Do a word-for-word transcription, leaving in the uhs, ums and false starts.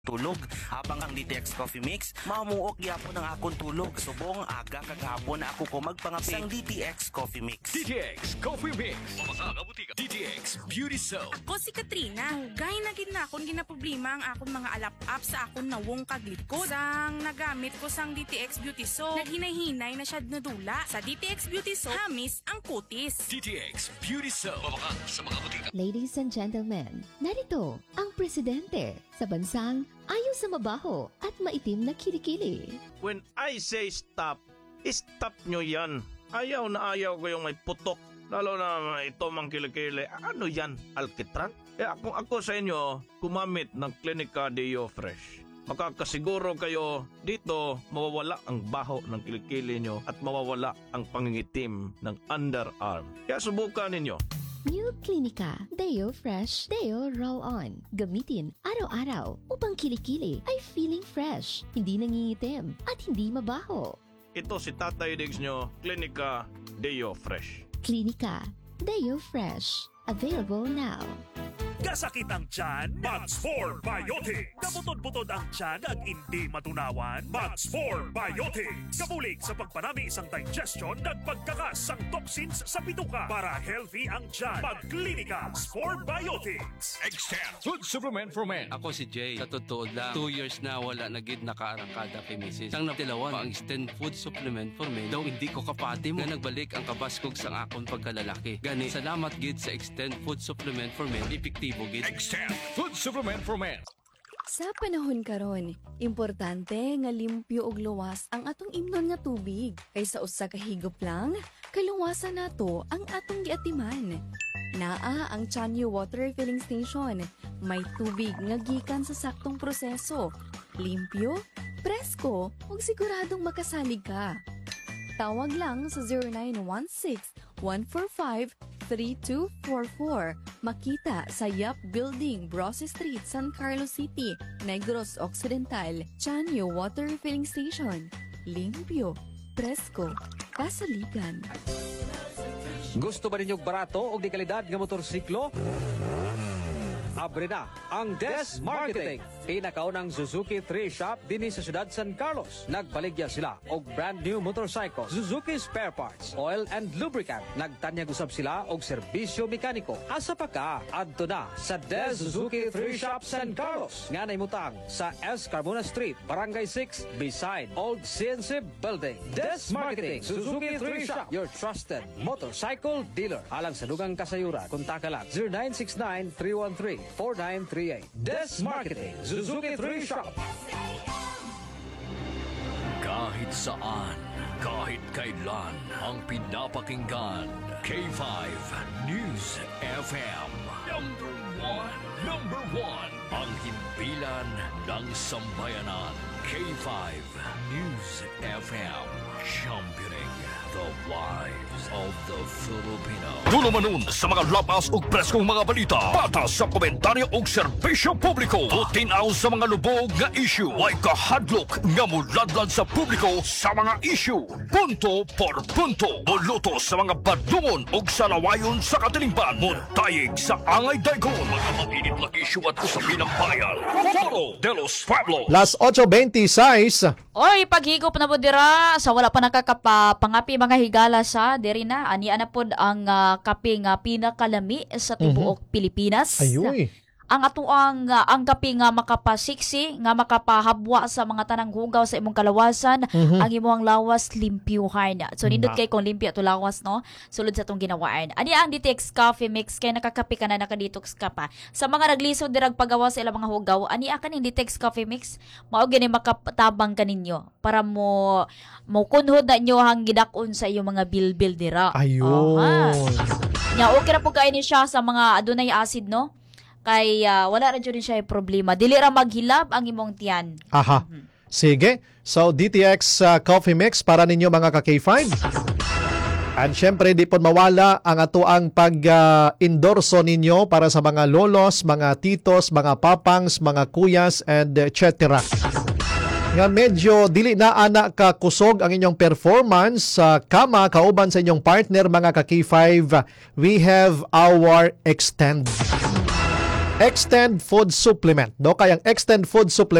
tulog habang ang D T X Coffee Mix mamuok gyapon ang akong tulog subong aga kagahapon na ako ko magpangapi sang D T X Coffee Mix. D T X Coffee Mix. Mamasa butika. D T X Beauty Soap. Ako si Katrina. Hugay na gid na akong ginaproblema ang akong mga alap-up sa akong nawong kaglikod. Sang nagamit ko sang D T X Beauty Soap, naghinay-hinay na siya nadula. Sa D T X Beauty Soap, hamis ang kutis. D T X Beauty Soap. Mamaka sa mga butika. Ladies and gentlemen, narito ang presidente sa bansang ayaw sa mabaho at maitim na kilikili. When I say stop, stop nyo yan. Ayaw na ayaw ko yung may putok. Lalo na ito mang kilikili. Ano yan? Alkitran? Eh kung ako sa inyo, gumamit ng Clinica Deo Fresh. Makakasiguro kayo dito mawawala ang baho ng kilikili nyo at mawawala ang pangingitim ng underarm. Kaya subukan ninyo. New Clinica Deo Fresh Deo Roll-On. Gamitin araw-araw upang kilikili ay feeling fresh, hindi nangingitim at hindi mabaho. Ito si Tatay Diggs nyo, Clinica Deo Fresh. Clinica Deo Fresh. Available now. Kasakit ang tiyan, Max four Biotics. Kabutod-butod ang tiyan ag hindi matunawan, Max four Biotics. Kabulig sa pagpanami isang digestion at pagkakas ang toxins sa bituka para healthy ang tiyan. Mag-Clinica Max four Biotics. Extend Food Supplement for Men. Ako si Jay. Sa totoo lang, two years na wala na gid nakaarangkada kay misis. Ang natilawan, ang extend food supplement for men. Daw hindi ko kapati mo. Nga nagbalik ang kabaskog sang akong pagkalalaki. Gani, salamat gid sa extend food supplement for men. Epektibo gid. Extend Food Supplement for Men. Sa panahon karon, importante nga limpyo ug luwas ang atong imnon nga tubig. Kaysa usa ka higop lang, kaluwasan nato ang atong giatiman. Naa ang Chanyo Water Refilling Station. May tubig nga gikan sa saktong proseso. Limpyo, presko, ug siguradong makasalig ka. Tawag lang sa zero nine one six, one four five, three two four four. Makita sa Yap Building, Brosse Street, San Carlos City, Negros Occidental. Chanyo Water Refilling Station. Limpyo, presko, kasaligan. Gusto ba ninyong barato o di kalidad ng motorsiklo? Abre na ang Des Marketing. Pinakaunang Suzuki three shop din sa siyudad San Carlos. Nagbaligya sila og brand new motorcycle, Suzuki spare parts, oil and lubricant. Nagtanyag usab sila og serbisyo mekaniko. Asa pa ka? Adto na sa Des Suzuki three shop San Carlos. Nga naimutang sa S. Carmona Street, Barangay six, beside Old C N C Building. Des Marketing, Suzuki three shop, your trusted motorcycle dealer. Alang sa dugang kasayuran, kontak lang zero nine six nine, three one three, four nine three eight. Des Marketing, Suzuki three shop. Kahit saan, kahit kailan, ang pinapakinggan. K five News F M. Number one. Number one. Ang himpilan ng sambayanan. K five News F M. Championing the lives of the Filipino. Dulo manon sa mga lapas ug preskong mga balita. Patas sa komentaryo ug serbisyo publiko. Tutinaw sa mga lubog nga issue. Way kahadlok nga muladlad sa publiko sa mga issue. Punto por punto. Buluto sa mga badungon ug salawayon sa katilimpan. Muntayig sa angay daygon. Mga mainit na issue at usapin ng bayan. Foro de los Pueblos. Las eight twenty-six. Oy, paghigop na po dira sa wala pa nakakapangapi mga higala sa diri na ani ana pod ang uh, kape nga pinakalami sa tibuok mm-hmm. Pilipinas. Ayoy. Ang atuang uh, ang kape nga makapasiksi nga makapahabwa sa mga tanang hugaw sa imong kalawasan, mm-hmm. ang imong lawas limpyuhan. So nindot kay kung limpyo to lawas no, sulod sa tong ginawaan. Ani ang D T X Coffee Mix kay nakakape ka na nakadetox ka pa. Sa mga naglisod dirag pagawa sa ilang mga hugaw, ani akan ang D T X Coffee Mix mao gani makatabang kaninyo para mo mo kunhod na inyo hang gidakon sa iyong mga bilbil dira. Ayun. Uh-huh. Nya okay ra po kay ni siya sa mga adunay acid no. Kay uh, wala ra jud siya problema. Dili ra maghilab ang imong tiyan. Aha. Mm-hmm. Sige. So D T X uh, Coffee Mix para ninyo mga ka K five. And syempre di po mawala ang ato ang pag-endorso uh, ninyo para sa mga lolos, mga titos, mga papangs, mga kuyas and et cetera. Nga medyo dili na anak ka kusog ang inyong performance sa uh, kama kauban sa inyong partner mga ka K five. We have our Extend. Extend Food Supplement. No? Kaya ang Extend Food Supplement